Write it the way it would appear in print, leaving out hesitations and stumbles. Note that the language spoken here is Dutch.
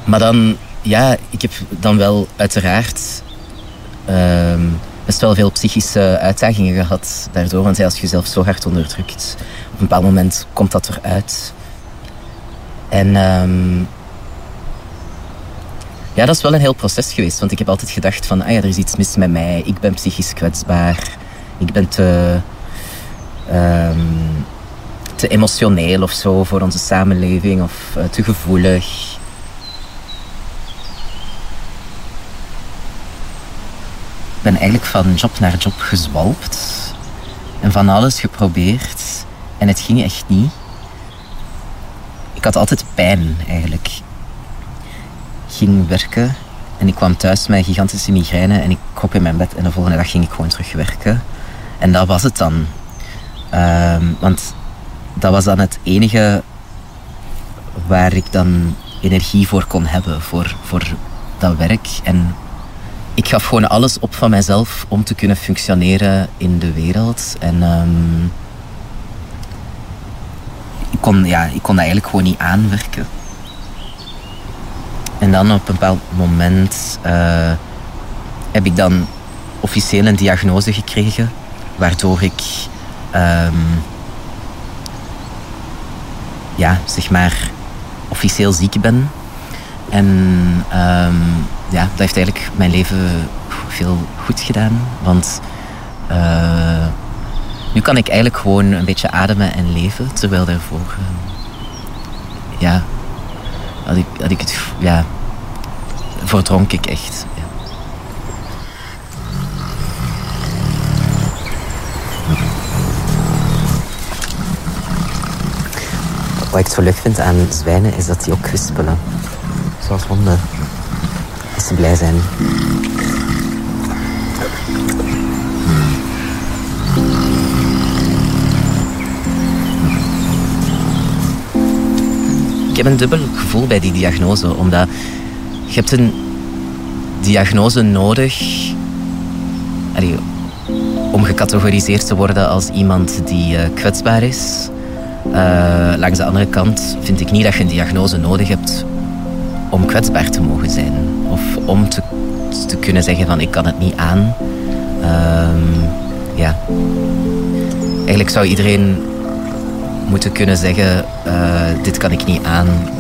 Maar dan, ja, ik heb dan wel uiteraard best wel veel psychische uitdagingen gehad daardoor. Want als je jezelf zo hard onderdrukt, op een bepaald moment komt dat eruit. En ja, dat is wel een heel proces geweest. Want ik heb altijd gedacht van, er is iets mis met mij. Ik ben psychisch kwetsbaar. Ik ben te emotioneel of zo voor onze samenleving. Of te gevoelig. Ik ben eigenlijk van job naar job gezwalpt. En van alles geprobeerd. En het ging echt niet. Ik had altijd pijn, eigenlijk. Ik ging werken en ik kwam thuis met een gigantische migraine en ik krop in mijn bed en de volgende dag ging ik gewoon terug werken. En dat was het dan. Want dat was dan het enige waar ik dan energie voor kon hebben, voor dat werk. En ik gaf gewoon alles op van mezelf om te kunnen functioneren in de wereld. En ik kon dat eigenlijk gewoon niet aanwerken. En dan op een bepaald moment heb ik dan officieel een diagnose gekregen, waardoor ik zeg maar officieel ziek ben. En dat heeft eigenlijk mijn leven veel goed gedaan. Want nu kan ik eigenlijk gewoon een beetje ademen en leven. Terwijl daarvoor had ik het, verdronk ik echt. Ja. Wat ik zo leuk vind aan zwijnen is dat die ook kwispelen. Zoals honden. Als ze blij zijn. Ik heb een dubbel gevoel bij die diagnose, omdat je hebt een diagnose nodig om gecategoriseerd te worden als iemand die kwetsbaar is. Langs de andere kant vind ik niet dat je een diagnose nodig hebt om kwetsbaar te mogen zijn. Of om te kunnen zeggen van ik kan het niet aan. Eigenlijk zou iedereen moeten kunnen zeggen dit kan ik niet aan